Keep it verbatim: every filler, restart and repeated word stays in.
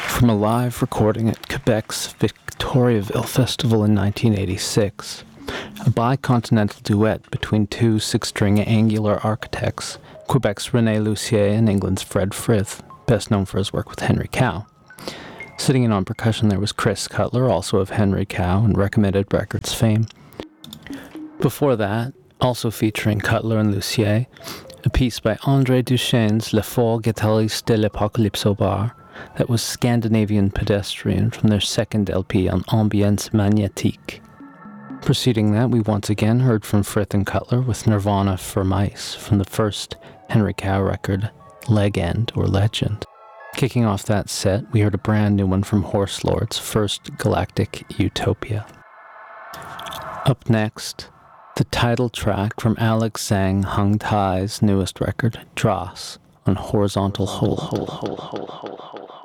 From a live recording at Quebec's Victoriaville Festival in nineteen eighty-six, a bicontinental duet between two six-string angular architects, Quebec's René Lussier and England's Fred Frith, best known for his work with Henry Cow. Sitting in on percussion there was Chris Cutler, also of Henry Cow and Recommended Records fame. Before that, also featuring Cutler and Lussier, a piece by André Duchesne's Le Fort Guitariste de l'Apocalypse au Bar, that was Scandinavian Pedestrian from their second L P on Ambiance Magnétique. Preceding that, we once again heard from Frith and Cutler with Nirvana for Mice from the first Henry Cow record, Leg End or Legend. Kicking off that set, we heard a brand new one from Horse Lord's first Galactic Utopia. Up next, the title track from Alex Zhang Hung Tai's newest record, Dross, on Horizontal Hole Hole Hole Hole Hole Hole.